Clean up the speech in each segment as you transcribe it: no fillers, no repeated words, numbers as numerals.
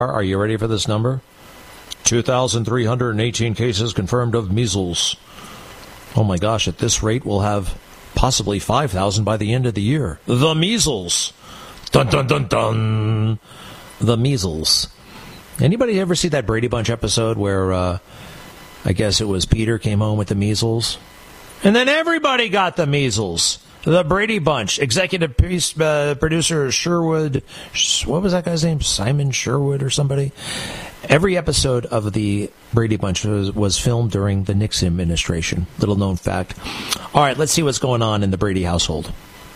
Are you ready for this number? 2,318 cases confirmed of measles. Oh my gosh, at this rate, we'll have possibly 5,000 by the end of the year. The measles. Dun, dun, dun, dun. The measles. Anybody ever see that Brady Bunch episode where, I guess it was Peter came home with the measles? And then everybody got the measles. The Brady Bunch. Executive producer Sherwood. What was that guy's name? Simon Sherwood or somebody? Every episode of the Brady Bunch was filmed during the Nixon administration. Little known fact. All right, let's see what's going on in the Brady household.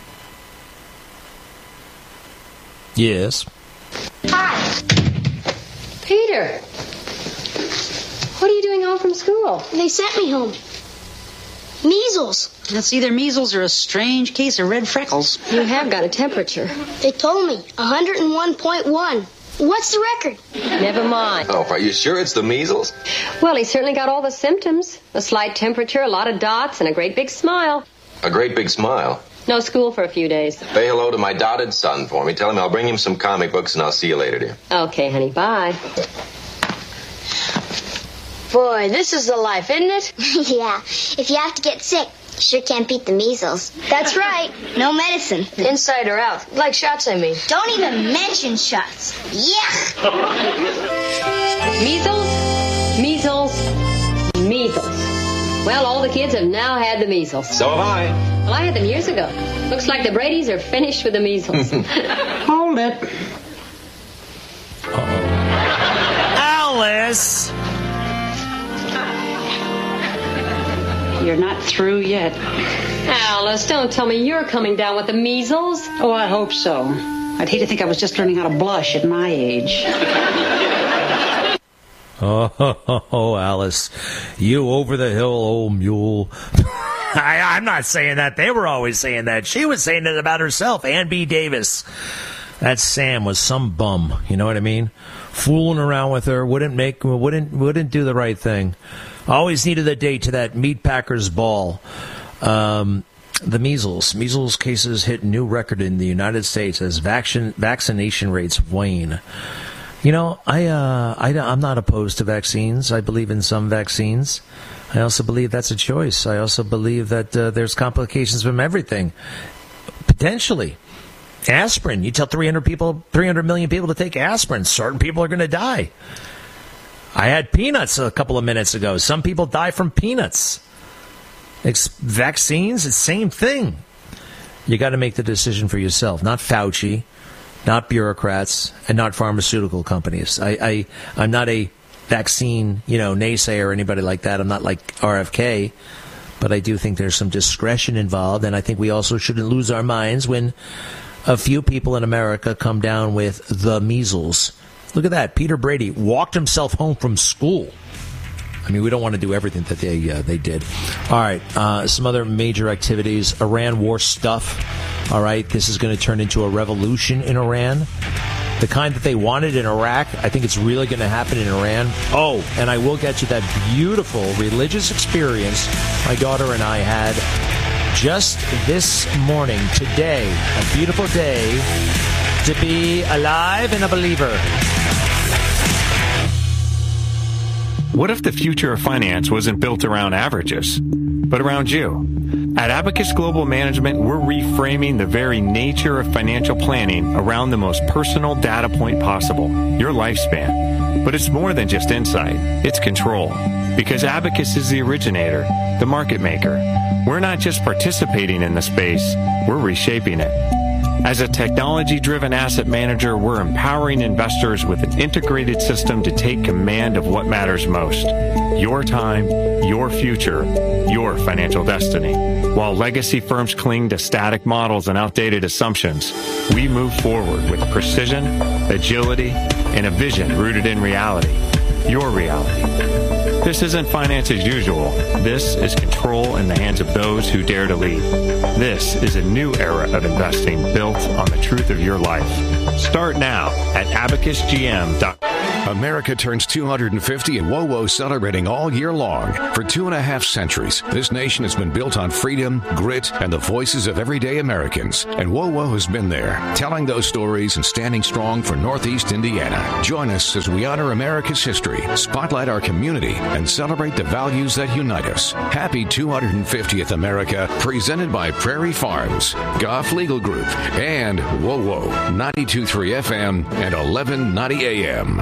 Yes. Hi. Peter. What are you doing home from school? They sent me home. Measles. That's either measles or a strange case of red freckles. You have got a temperature. They told me 101.1. What's the record? Never mind. Oh, are you sure it's the measles? Well, he certainly got all the symptoms. A slight temperature, a lot of dots, and a great big smile. A great big smile. No school for a few days. Say hello to my dotted son for me. Tell him I'll bring him some comic books, and I'll see you later, dear. Okay, honey, bye. Boy, this is the life, isn't it? Yeah. If you have to get sick, you sure can't beat the measles. That's right. No medicine. Inside or out? Like shots, I mean. Don't even mention shots. Yuck! Measles, measles, measles. Well, all the kids have now had the measles. So have I. Well, I had them years ago. Looks like the Bradys are finished with the measles. Hold it. Alice! You're not through yet. Alice, don't tell me you're coming down with the measles. Oh, I hope so. I'd hate to think I was just learning how to blush at my age. Oh, Alice, you over the hill, old mule. I'm not saying that. They were always saying that. She was saying it about herself. Ann B. Davis. That Sam was some bum. You know what I mean? Fooling around with her, wouldn't do the right thing. Always needed a date to that Meat Packers ball. The measles cases hit new record in the United States as vaccination rates wane. You know, I'm not opposed to vaccines. I believe in some vaccines. I also believe that's a choice. I also believe that there's complications from everything. Potentially. Aspirin. You tell 300 million people to take aspirin. Certain people are going to die. I had peanuts a couple of minutes ago. Some people die from peanuts. Vaccines, the same thing. You got to make the decision for yourself. Not Fauci, not bureaucrats, and not pharmaceutical companies. I'm not a vaccine, naysayer or anybody like that. I'm not like RFK. But I do think there's some discretion involved, and I think we also shouldn't lose our minds when a few people in America come down with the measles. Look at that. Peter Brady walked himself home from school. I mean, we don't want to do everything that they did. All right. Some other major activities. Iran war stuff. All right. This is going to turn into a revolution in Iran. The kind that they wanted in Iraq. I think it's really going to happen in Iran. Oh, and I will get you that beautiful religious experience my daughter and I had just this morning, today. A beautiful day to be alive and a believer. What if the future of finance wasn't built around averages, but around you? At Abacus Global Management, we're reframing the very nature of financial planning around the most personal data point possible, your lifespan. But it's more than just insight, it's control. Because Abacus is the originator, the market maker. We're not just participating in the space, we're reshaping it. As a technology-driven asset manager, we're empowering investors with an integrated system to take command of what matters most. Your time, your future, your financial destiny. While legacy firms cling to static models and outdated assumptions, we move forward with precision, agility, and a vision rooted in reality. Your reality. This isn't finance as usual. This is control in the hands of those who dare to lead. This is a new era of investing built on the truth of your life. Start now at abacusgm.com. America turns 250 and WOWO celebrating all year long. For 2.5 centuries, this nation has been built on freedom, grit, and the voices of everyday Americans. And WOWO has been there, telling those stories and standing strong for Northeast Indiana. Join us as we honor America's history, spotlight our community, and celebrate the values that unite us. Happy 250th America, presented by Prairie Farms, Goff Legal Group, and WOWO, 92.3 FM and 1190 AM.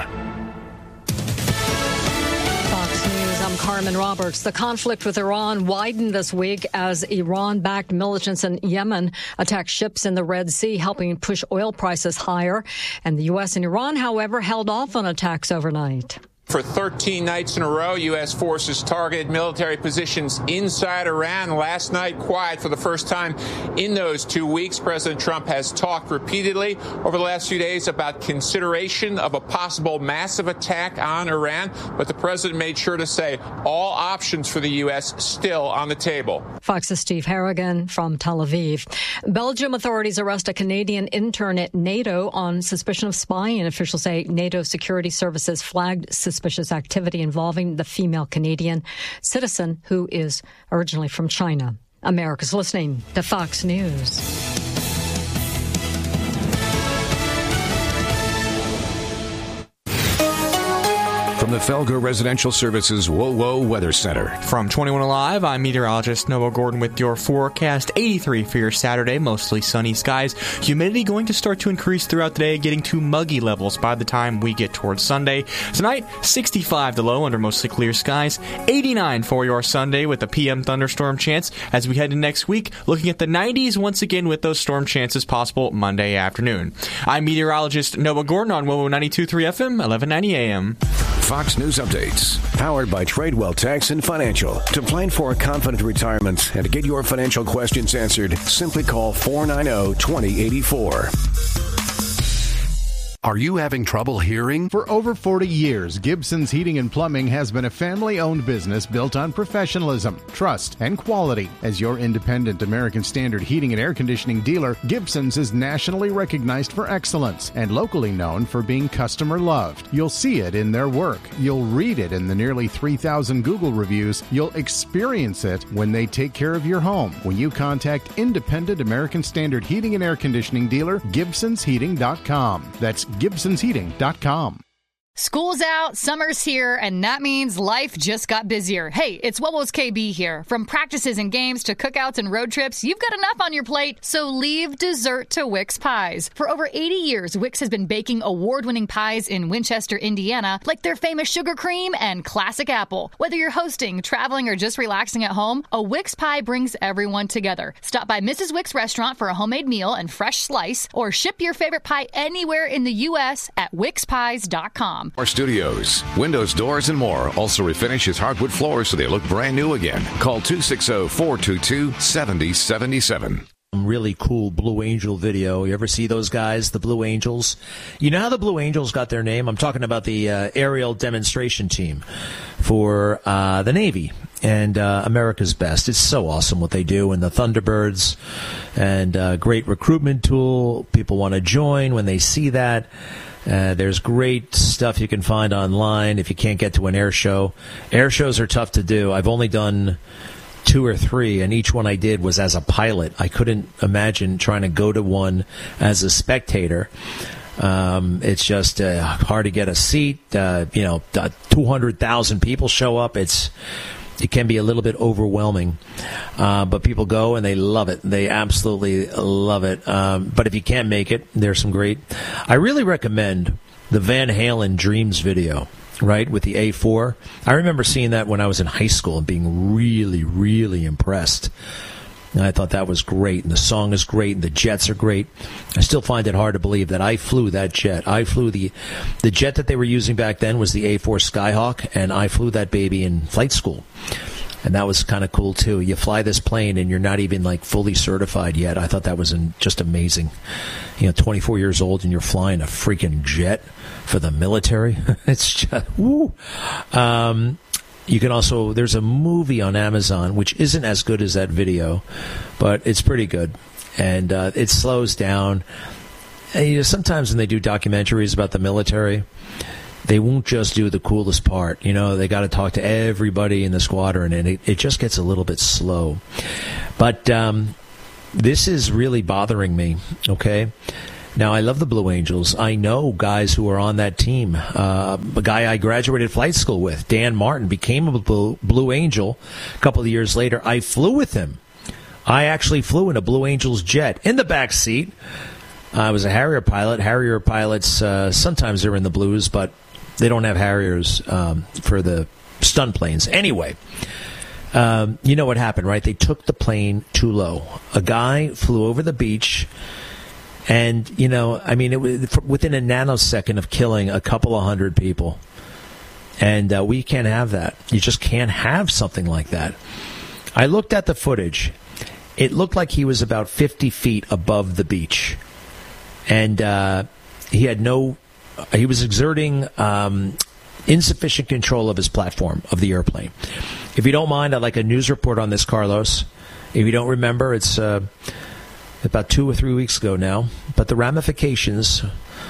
I'm Carmen Roberts. The conflict with Iran widened this week as Iran-backed militants in Yemen attacked ships in the Red Sea, helping push oil prices higher. And the U.S. and Iran, however, held off on attacks overnight. For 13 nights in a row, U.S. forces targeted military positions inside Iran. Last night, quiet for the first time in those 2 weeks. President Trump has talked repeatedly over the last few days about consideration of a possible massive attack on Iran. But the president made sure to say all options for the U.S. still on the table. Fox's Steve Harrigan from Tel Aviv. Belgium authorities arrest a Canadian intern at NATO on suspicion of spying. Officials say NATO security services flagged suspicious activity involving the female Canadian citizen who is originally from China. America's listening to Fox News. From the Felger Residential Services WOWO Weather Center. From 21 Alive, I'm meteorologist Noah Gordon with your forecast. 83 for your Saturday, mostly sunny skies. Humidity going to start to increase throughout the day, getting to muggy levels by the time we get towards Sunday. Tonight, 65 the low under mostly clear skies. 89 for your Sunday with a PM thunderstorm chance. As we head into next week, looking at the 90s once again with those storm chances possible Monday afternoon. I'm meteorologist Noah Gordon on WOWO 92.3 FM, 1190 AM. Fox News Updates, powered by Tradewell Tax and Financial. To plan for a confident retirement and to get your financial questions answered, simply call 490-2084. Are you having trouble hearing? For over 40 years, Gibson's Heating and Plumbing has been a family-owned business built on professionalism, trust, and quality. As your independent American Standard heating and air conditioning dealer, Gibson's is nationally recognized for excellence and locally known for being customer-loved. You'll see it in their work. You'll read it in the nearly 3,000 Google reviews. You'll experience it when they take care of your home. When you contact independent American Standard heating and air conditioning dealer, GibsonsHeating.com. That's GibsonsHeating.com. School's out, summer's here, and that means life just got busier. Hey, it's WOWO's KB here. From practices and games to cookouts and road trips, you've got enough on your plate, so leave dessert to Wix Pies. For over 80 years, Wix has been baking award-winning pies in Winchester, Indiana, like their famous sugar cream and classic apple. Whether you're hosting, traveling, or just relaxing at home, a Wix pie brings everyone together. Stop by Mrs. Wix restaurant for a homemade meal and fresh slice, or ship your favorite pie anywhere in the U.S. at WixPies.com. Our studios, windows, doors, and more. Also refinish his hardwood floors so they look brand new again. Call 260-422-7077. Really cool Blue Angel video. You ever see those guys, the Blue Angels? You know how the Blue Angels got their name? I'm talking about the aerial demonstration team for the Navy and America's Best. It's so awesome what they do, and the Thunderbirds, and great recruitment tool. People want to join when they see that. There's great stuff you can find online if you can't get to an air show. Air shows are tough to do. I've only done 2 or 3, and each one I did was as a pilot. I couldn't imagine trying to go to one as a spectator. It's just hard to get a seat. 200,000 people show up. It can be a little bit overwhelming, but people go and they love it. They absolutely love it. But if you can't make it, there's some great. I really recommend the Van Halen Dreams video, right, with the A4. I remember seeing that when I was in high school and being really, really impressed. And I thought that was great, and the song is great, and the jets are great. I still find it hard to believe that I flew that jet. I flew the jet that they were using back then was the A4 Skyhawk, and I flew that baby in flight school. And that was kind of cool, too. You fly this plane, and you're not even, fully certified yet. I thought that was just amazing. 24 years old, and you're flying a freaking jet for the military. It's just, woo. You can also, there's a movie on Amazon, which isn't as good as that video, but it's pretty good. And it slows down. And, sometimes when they do documentaries about the military, they won't just do the coolest part. They got to talk to everybody in the squadron, and it just gets a little bit slow. But this is really bothering me, okay? Now, I love the Blue Angels. I know guys who are on that team. A guy I graduated flight school with, Dan Martin, became a Blue Angel a couple of years later. I flew with him. I actually flew in a Blue Angels jet in the back seat. I was a Harrier pilot. Harrier pilots, sometimes they're in the Blues, but they don't have Harriers for the stun planes. Anyway, you know what happened, right? They took the plane too low. A guy flew over the beach, and, it was within a nanosecond of killing a couple of hundred people. And we can't have that. You just can't have something like that. I looked at the footage. It looked like he was about 50 feet above the beach. And he was exerting insufficient control of his platform, of the airplane. If you don't mind, I'd like a news report on this, Carlos. If you don't remember, it's about 2 or 3 weeks ago now. But the ramifications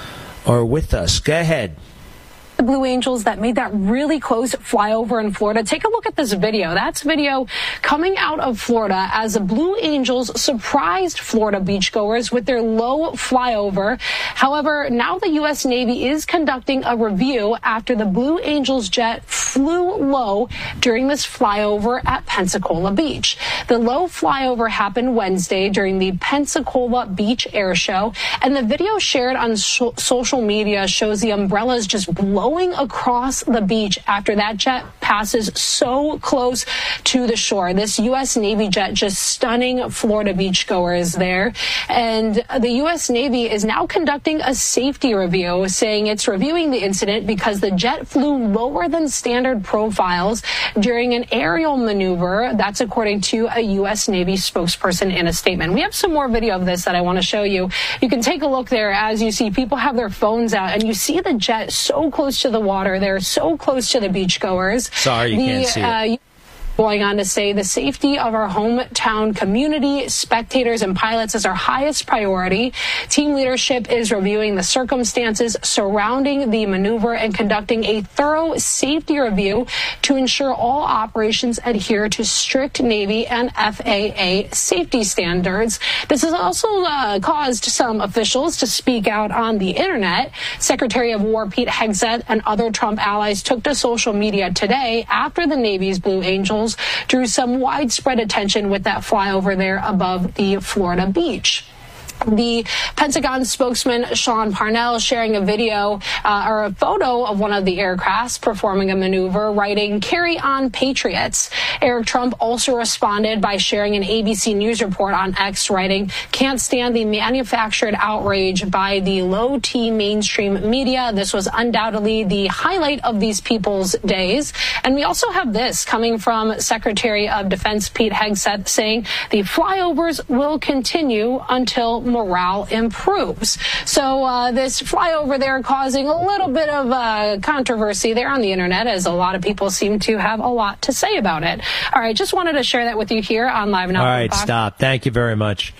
are with us. Go ahead. The Blue Angels that made that really close flyover in Florida. Take a look at this video. That's video coming out of Florida as the Blue Angels surprised Florida beachgoers with their low flyover. However, now the U.S. Navy is conducting a review after the Blue Angels jet flew low during this flyover at Pensacola Beach. The low flyover happened Wednesday during the Pensacola Beach Air Show, and the video shared on social media shows the umbrellas just blowing across the beach after that jet passes so close to the shore. This U.S. Navy jet just stunning Florida beachgoers there. And the U.S. Navy is now conducting a safety review, saying it's reviewing the incident because the jet flew lower than standard profiles during an aerial maneuver. That's according to a U.S. Navy spokesperson in a statement. We have some more video of this that I want to show you. You can take a look there as you see people have their phones out, and you see the jet so close to the water. They're so close to the beachgoers. Sorry, you can't see it. Going on to say the safety of our hometown community, spectators, and pilots is our highest priority. Team leadership is reviewing the circumstances surrounding the maneuver and conducting a thorough safety review to ensure all operations adhere to strict Navy and FAA safety standards. This has also caused some officials to speak out on the internet. Secretary of War Pete Hegseth and other Trump allies took to social media today after the Navy's Blue Angels drew some widespread attention with that flyover there above the Florida beach. The Pentagon spokesman Sean Parnell sharing a video or a photo of one of the aircrafts performing a maneuver, writing, "Carry on, Patriots." Eric Trump also responded by sharing an ABC News report on X, writing, "Can't stand the manufactured outrage by the low-T mainstream media. This was undoubtedly the highlight of these people's days." And we also have this coming from Secretary of Defense Pete Hegseth saying the flyovers will continue until morale improves. So this flyover there causing a little bit of controversy there on the internet, as a lot of people seem to have a lot to say about it. All right, just wanted to share that with you here on Live Now. All right, stop. Thank you very much.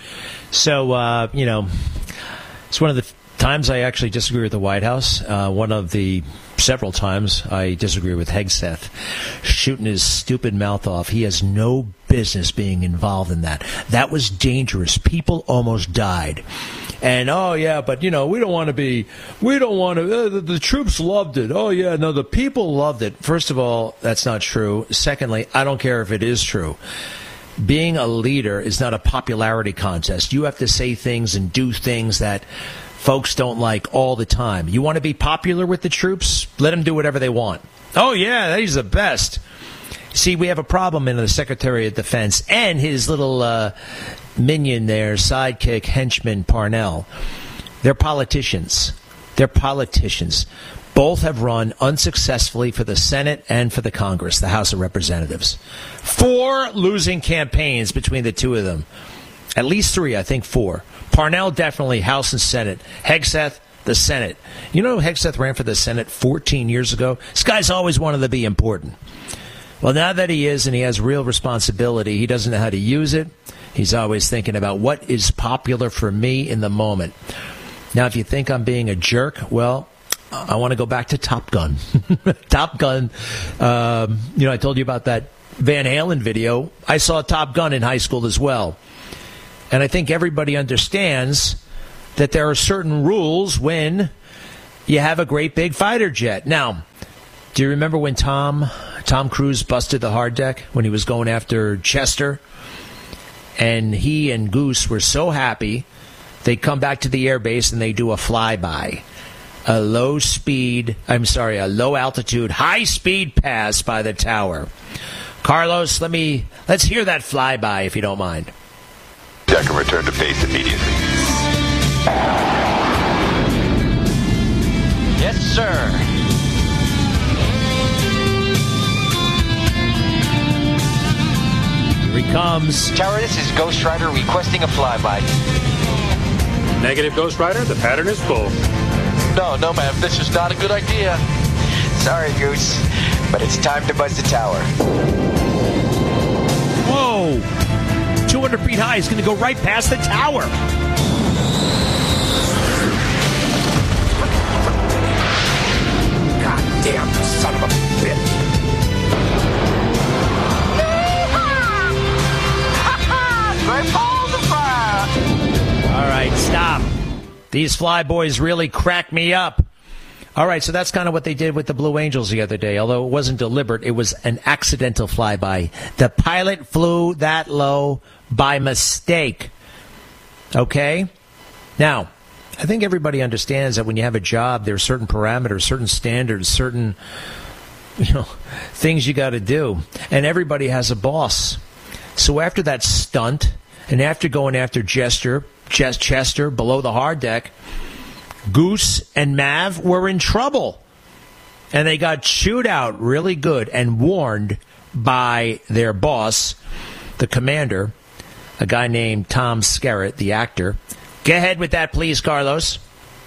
So, it's one of the times I actually disagree with the White House. One of the several times I disagree with Hegseth shooting his stupid mouth off. He has no business being involved in that. That was dangerous. People almost died. And, but, we don't want to the troops loved it. Oh, yeah, no, the people loved it. First of all, that's not true. Secondly, I don't care if it is true. Being a leader is not a popularity contest. You have to say things and do things that folks don't like all the time. You want to be popular with the troops? Let them do whatever they want. Oh, yeah, he's the best. See, we have a problem in the Secretary of Defense and his little minion there, sidekick, henchman, Parnell. They're politicians. Both have run unsuccessfully for the Senate and for the Congress, the House of Representatives. 4 losing campaigns between the two of them. At least 3, I think 4. Parnell definitely House and Senate. Hegseth, the Senate. You know, Hegseth ran for the Senate 14 years ago. This guy's always wanted to be important. Well, now that he is and he has real responsibility, he doesn't know how to use it. He's always thinking about what is popular for me in the moment. Now, if you think I'm being a jerk, well, I want to go back to Top Gun. Top Gun, I told you about that Van Halen video. I saw Top Gun in high school as well. And I think everybody understands that there are certain rules when you have a great big fighter jet. Now, do you remember when Tom Cruise busted the hard deck when he was going after Chester? And he and Goose were so happy, they come back to the airbase and they do a flyby. A low altitude, high speed pass by the tower. Carlos, let's hear that flyby if you don't mind. Deck and return to base immediately. Yes, sir. Here he comes. Tower, this is Ghost Rider requesting a flyby. Negative, Ghost Rider. The pattern is full. No, ma'am. This is not a good idea. Sorry, Goose, but it's time to buzz the tower. Whoa! 200 feet high. He's going to go right past the tower. God damn, son of a bitch. Great balls of fire! All right, stop. These flyboys really crack me up. All right, so that's kind of what they did with the Blue Angels the other day. Although it wasn't deliberate, it was an accidental flyby. The pilot flew that low by mistake. Okay? Now, I think everybody understands that when you have a job, there are certain parameters, certain standards, certain things you got to do. And everybody has a boss. So after that stunt, and after going after Chester below the hard deck, Goose and Mav were in trouble. And they got chewed out really good and warned by their boss, the commander, a guy named Tom Skerritt, the actor. Go ahead with that, please, Carlos.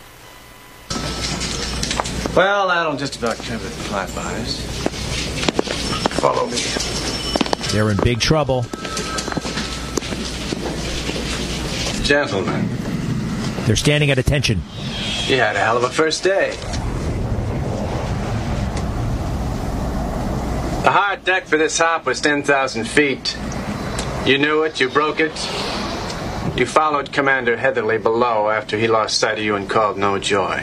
Well, that'll just about cover the flybys. Follow me. They're in big trouble. Gentlemen. They're standing at attention. You had a hell of a first day. The hard deck for this hop was 10,000 feet. You knew it, you broke it. You followed Commander Heatherly below after he lost sight of you and called no joy.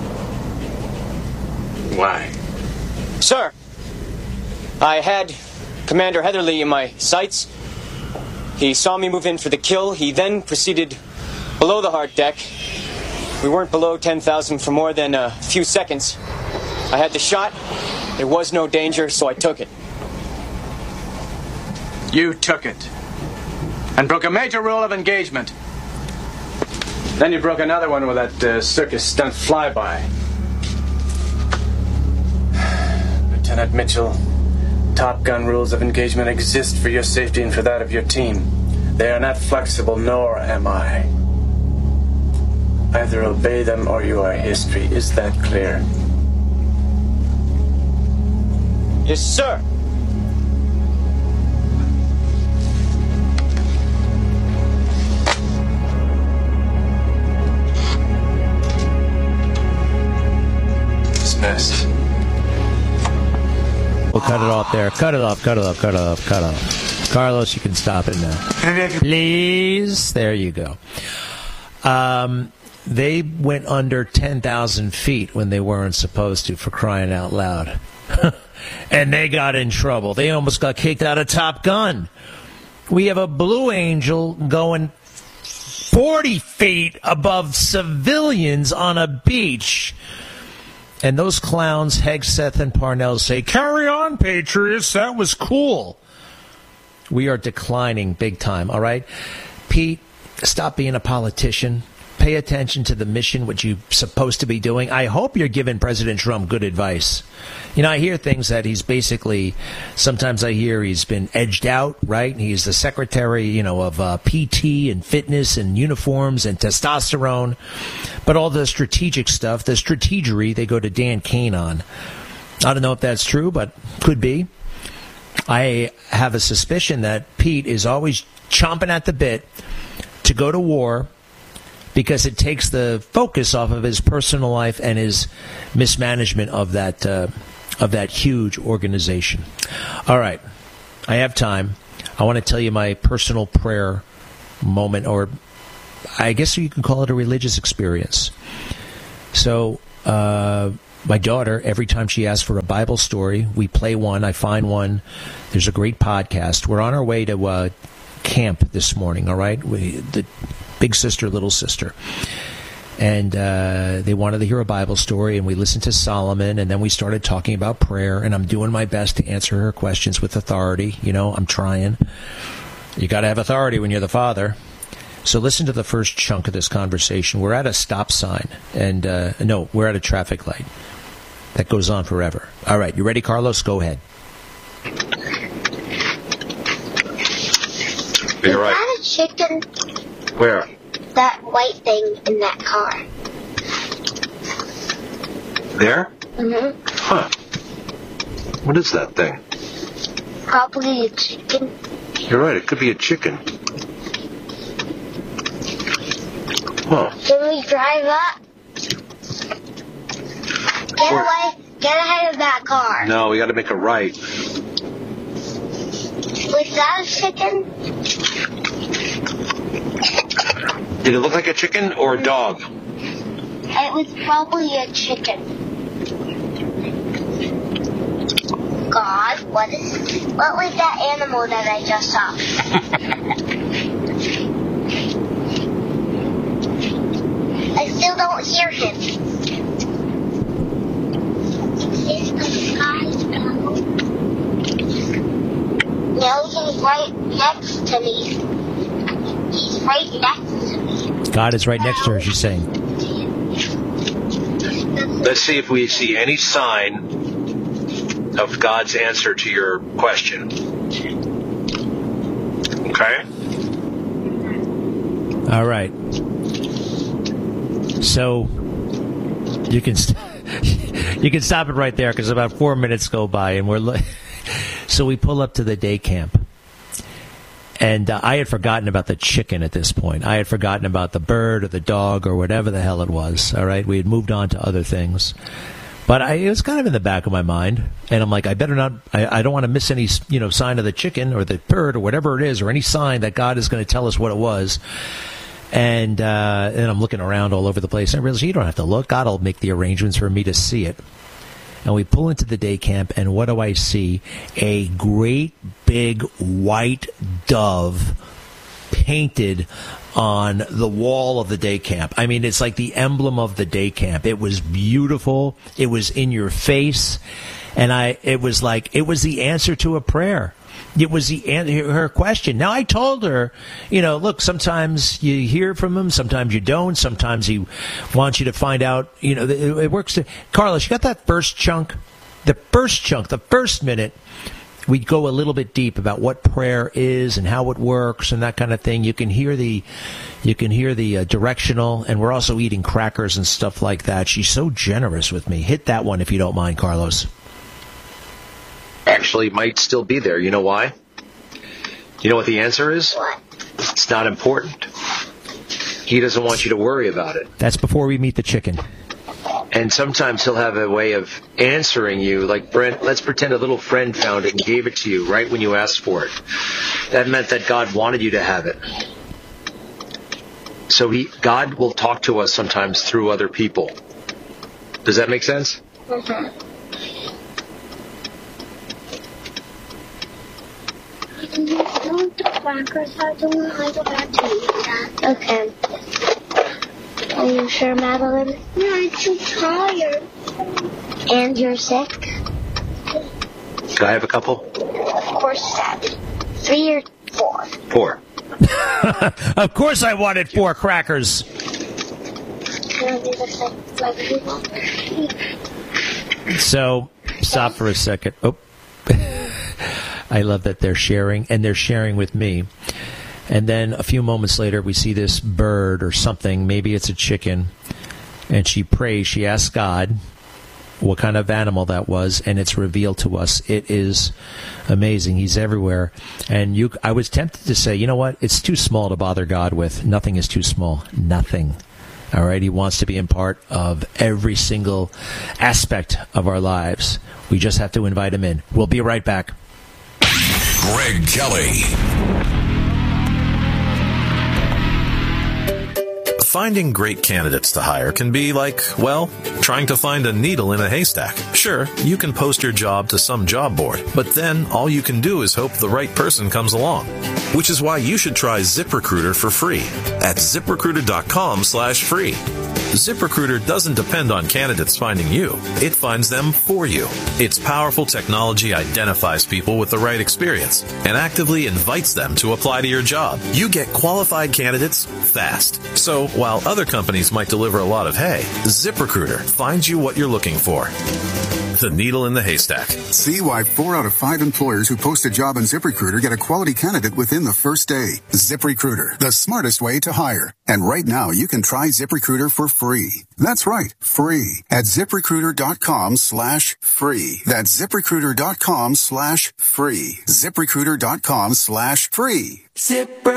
Why? Sir, I had Commander Heatherly in my sights. He saw me move in for the kill. He then proceeded below the hard deck. We weren't below 10,000 for more than a few seconds. I had the shot. There was no danger, so I took it. You took it. And broke a major rule of engagement. Then you broke another one with that circus stunt flyby. Lieutenant Mitchell, Top Gun rules of engagement exist for your safety and for that of your team. They are not flexible, nor am I. Either obey them or you are history. Is that clear? Yes, sir. Dismissed. We'll cut it off there. Cut it off. Carlos, you can stop it now. Please. There you go. They went under 10,000 feet when they weren't supposed to, for crying out loud. And they got in trouble. They almost got kicked out of Top Gun. We have a Blue Angel going 40 feet above civilians on a beach. And those clowns, Hegseth and Parnell, say, "Carry on, Patriots. That was cool." We are declining big time, all right? Pete, stop being a politician. Pay attention to the mission, what you're supposed to be doing. I hope you're giving President Trump good advice. I hear things that he's basically, sometimes I hear he's been edged out, right? He's the secretary, of PT and fitness and uniforms and testosterone. But all the strategic stuff, the strategery, they go to Dan Kane on. I don't know if that's true, but could be. I have a suspicion that Pete is always chomping at the bit to go to war, because it takes the focus off of his personal life and his mismanagement of that huge organization. All right, I have time. I want to tell you my personal prayer moment, or I guess you can call it a religious experience. So my daughter, every time she asks for a Bible story, we play one. I find one. There's a great podcast. We're on our way to camp this morning, all right? The big sister, little sister. And they wanted to hear a Bible story, and we listened to Solomon, and then we started talking about prayer, and I'm doing my best to answer her questions with authority. You know, I'm trying. You got to have authority when you're the father. So listen to the first chunk of this conversation. We're at a stop sign, and no, we're at a traffic light. That goes on forever. All right, you ready, Carlos? Go ahead. You're right. Is that a chicken? Where? That white thing in that car. There? Mm-hmm. Huh. What is that thing? Probably a chicken. You're right, it could be a chicken. Huh. Can we drive up? Get away. Get ahead of that car. No, we got to make a right. Was that a chicken? Did it look like a chicken or a dog? It was probably a chicken. God, what was that animal that I just saw? I still don't hear him. Is the sky blue? No, he's right next to me. He's right next to me. God is right next to her, she's saying. Let's see if we see any sign of God's answer to your question. Okay? All right. So you can you can stop it right there because about 4 minutes go by and so we pull up to the day camp. And I had forgotten about the chicken at this point. I had forgotten about the bird or the dog or whatever the hell it was. All right, we had moved on to other things, but it was kind of in the back of my mind. And I'm like, I better not. I don't want to miss any sign of the chicken or the bird or whatever it is, or any sign that God is going to tell us what it was. And I'm looking around all over the place. And I realize you don't have to look. God will make the arrangements for me to see it. And we pull into the day camp, and what do I see? A great big white dove painted on the wall of the day camp. I mean, it's like the emblem of the day camp. It was beautiful. It was in your face. And it was the answer to a prayer. It was her question. Now, I told her, look, sometimes you hear from him, sometimes you don't, sometimes he wants you to find out, it works. Carlos, you got that first chunk? The first minute, we go a little bit deep about what prayer is and how it works and that kind of thing. You can hear the directional, and we're also eating crackers and stuff like that. She's so generous with me. Hit that one if you don't mind, Carlos. Actually, might still be there. You know why? You know what the answer is? What? It's not important. He doesn't want you to worry about it. That's before we meet the chicken. And sometimes he'll have a way of answering you. Like, Brent, let's pretend a little friend found it and gave it to you right when you asked for it. That meant that God wanted you to have it. So God will talk to us sometimes through other people. Does that make sense? Mm-hmm. Okay. Are you sure, Madeline? No, I'm too tired. And you're sick? Can I have a couple? Of course, Dad. 3 or 4? 4. Of course I wanted 4 crackers. Can I do this like people? So, stop for a second. Oh. I love that they're sharing, and they're sharing with me. And then a few moments later, we see this bird or something. Maybe it's a chicken. And she prays. She asks God what kind of animal that was, and it's revealed to us. It is amazing. He's everywhere. And I was tempted to say, you know what? It's too small to bother God with. Nothing is too small. Nothing. All right? He wants to be in part of every single aspect of our lives. We just have to invite him in. We'll be right back. Greg Kelly. Finding great candidates to hire can be like, well, trying to find a needle in a haystack. Sure, you can post your job to some job board, but then all you can do is hope the right person comes along. Which is why you should try ZipRecruiter for free at ZipRecruiter.com/free. ZipRecruiter doesn't depend on candidates finding you. It finds them for you. Its powerful technology identifies people with the right experience and actively invites them to apply to your job. You get qualified candidates fast. So while other companies might deliver a lot of hay, ZipRecruiter finds you what you're looking for. The needle in the haystack. See why 4 out of 5 employers who post a job on ZipRecruiter get a quality candidate within the first day. ZipRecruiter, the smartest way to hire. And right now, you can try ZipRecruiter for free. That's right, free. At ZipRecruiter.com/free. That's ZipRecruiter.com/free. ZipRecruiter.com/free.